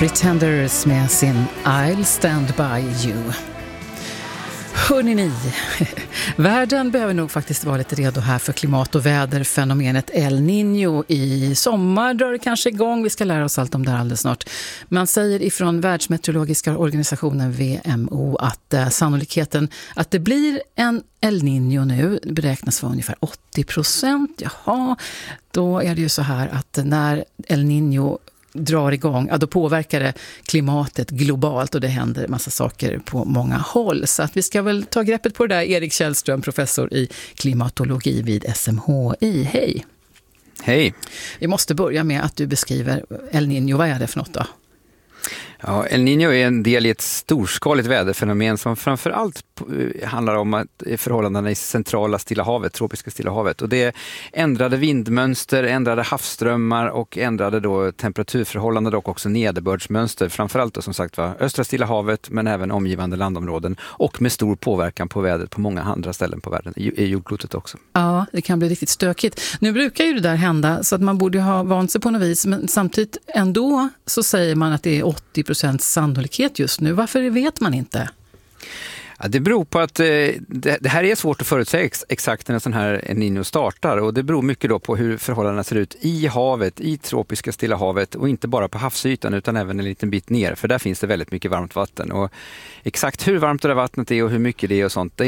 Pretenders med sin I'll stand by you. Hörrni ni, världen behöver nog faktiskt vara lite redo här för klimat- och väderfenomenet El Niño. I sommar drar det kanske igång, vi ska lära oss allt om det här alldeles snart. Man säger ifrån Världsmeteorologiska organisationen WMO att sannolikheten att det blir en El Niño nu beräknas vara ungefär 80%. Jaha, då är det ju så här att när El Niño drar igång, ja, då påverkar det klimatet globalt och det händer massa saker på många håll. Så att vi ska väl ta greppet på det där. Erik Källström, professor i klimatologi vid SMHI. Hej! Hej! Vi måste börja med att du beskriver El Niño. Vad är det för något då? Ja, El Niño är en del i ett storskaligt väderfenomen som framförallt handlar om att förhållandena i centrala Stilla havet, tropiska Stilla havet. Och det ändrade vindmönster, ändrade havsströmmar och ändrade då temperaturförhållanden och också nederbördsmönster. Framförallt då som sagt var östra Stilla havet men även omgivande landområden och med stor påverkan på vädret på många andra ställen på världen, i jordklotet också. Ja, det kan bli riktigt stökigt. Nu brukar ju det där hända så att man borde ha vant sig på något vis, men samtidigt ändå så säger man att det är 80% sannolikhet just nu. Varför vet man inte? Ja, det beror på att det här är svårt att förutsäga exakt när en sån här El Niño startar, och det beror mycket då på hur förhållandena ser ut i havet, i tropiska Stilla havet, och inte bara på havsytan utan även en liten bit ner, för där finns det väldigt mycket varmt vatten, och exakt hur varmt det där vattnet är och hur mycket det är och sånt,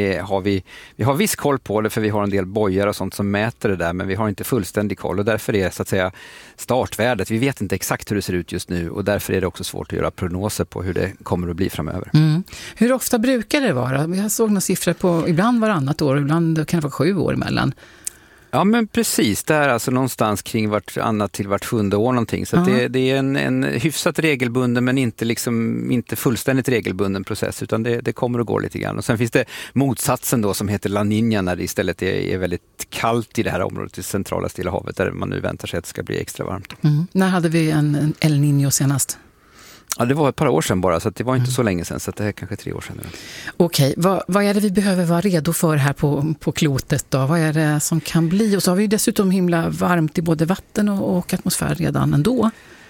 vi har viss koll på det, för vi har en del bojar och sånt som mäter det där, men vi har inte fullständig koll, och därför är så att säga startvärdet, vi vet inte exakt hur det ser ut just nu, och därför är det också svårt att göra prognoser på hur det kommer att bli framöver. Hur ofta brukar det vara? Jag såg några siffror på ibland varannat år, ibland kan det vara 7 år emellan. Ja, men precis. Det är alltså någonstans kring vartannat till vart 7:e år någonting. Så att det är en hyfsat regelbunden men inte fullständigt regelbunden process, utan det kommer och går lite grann. Och sen finns det motsatsen då som heter La Niña, när det istället är väldigt kallt i det här området i centrala Stilla havet, där man nu väntar sig att det ska bli extra varmt. När hade vi en El Niño senast? Ja, det var ett par år sedan bara, så att det var inte så länge sedan, så att det är kanske 3 år sedan. Okej, vad är det vi behöver vara redo för här på klotet då? Vad är det som kan bli? Och så har vi ju dessutom himla varmt i både vatten och atmosfär redan ändå.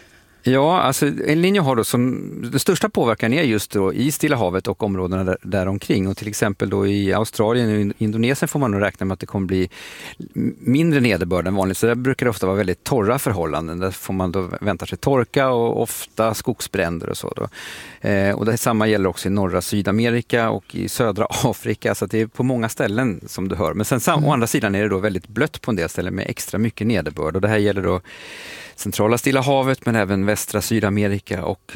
Ja, alltså El Niño har då som den största påverkan är just då i Stilla havet och områdena där omkring, och till exempel då i Australien och Indonesien får man nog räkna med att det kommer bli mindre nederbörd än vanligt, så där brukar det ofta vara väldigt torra förhållanden, där får man då vänta sig torka och ofta skogsbränder och så då. Och det samma gäller också i norra Sydamerika och i södra Afrika, så att det är på många ställen som du hör, men sen å andra sidan är det då väldigt blött på en del ställen med extra mycket nederbörd, och det här gäller då centrala Stilla havet men även västra Sydamerika och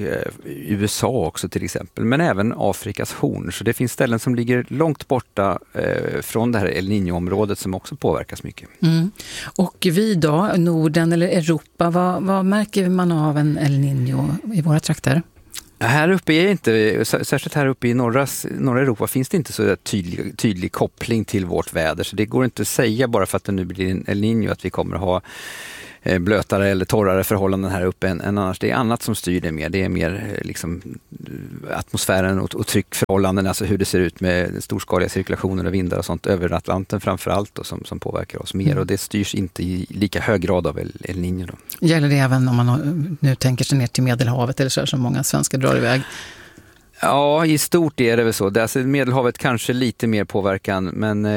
USA också till exempel, men även Afrikas horn. Så det finns ställen som ligger långt borta från det här El Niño-området som också påverkas mycket. Och vi då, Norden eller Europa, vad märker man av en El Niño i våra trakter? Här uppe är inte, särskilt här uppe i norra Europa finns det inte så tydlig koppling till vårt väder, så det går inte att säga bara för att det nu blir en El Niño att vi kommer att ha blötare eller torrare förhållanden här uppe än annars. Det är annat som styr det mer. Det är mer liksom atmosfären och tryckförhållanden, alltså hur det ser ut med storskaliga cirkulationer och vindar och sånt över Atlanten framförallt som påverkar oss mer, och det styrs inte i lika hög grad av El Niño då. Gäller det även om man nu tänker sig ner till Medelhavet eller så som många svenskar drar iväg? Ja, i stort är det väl så. Alltså, Medelhavet kanske lite mer påverkan, men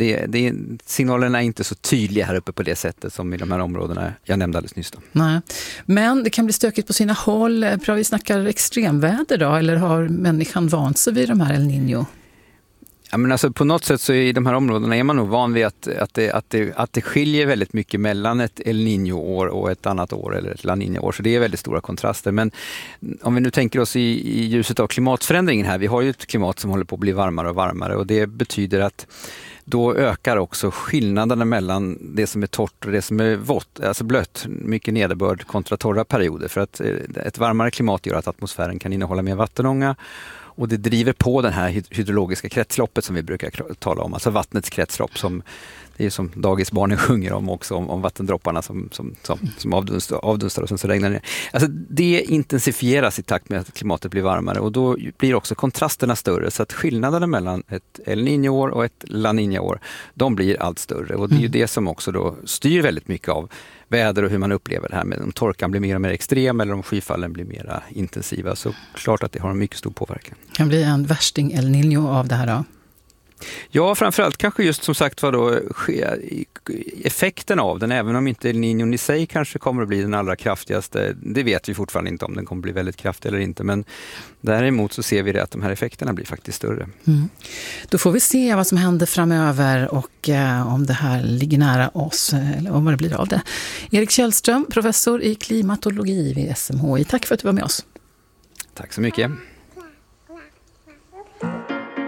signalerna är inte så tydliga här uppe på det sättet som i de här områdena jag nämnde alldeles nyss då. Nej. Men det kan bli stökigt på sina håll. Vi snackar extremväder då, eller har människan vant sig vid de här El Niño? Ja, men alltså på något sätt så i de här områdena är man nog van vid att det skiljer väldigt mycket mellan ett El Niño-år och ett annat år eller ett La Niña-år, så det är väldigt stora kontraster. Men om vi nu tänker oss i ljuset av klimatförändringen här, vi har ju ett klimat som håller på att bli varmare och varmare, och det betyder att då ökar också skillnaderna mellan det som är torrt och det som är vått, alltså blött, mycket nederbörd kontra torra perioder, för att ett varmare klimat gör att atmosfären kan innehålla mer vattenånga. Och det driver på den här hydrologiska kretsloppet som vi brukar tala om, alltså vattnets kretslopp. Det är som dagisbarnen sjunger om också, om vattendropparna som avdunstar och sen så regnar det ner. Alltså det intensifieras i takt med att klimatet blir varmare och då blir också kontrasterna större, så att skillnaderna mellan ett El Niño-år och ett La Niña-år, de blir allt större och det är ju det som också då styr väldigt mycket av väder och hur man upplever det här med om torkan blir mer och mer extrem eller om skyfallen blir mer intensiva. Så klart att det har en mycket stor påverkan. Kan bli en värsting El Niño av det här då? Ja, framförallt kanske just som sagt vad då effekten av den, även om inte El Niño i sig kanske kommer att bli den allra kraftigaste. Det vet vi fortfarande inte om den kommer bli väldigt kraftig eller inte, men däremot så ser vi det att de här effekterna blir faktiskt större. Då får vi se vad som händer framöver och om det här ligger nära oss eller om vad det blir av det. Erik Källström, professor i klimatologi vid SMHI. Tack för att du var med oss. Tack så mycket.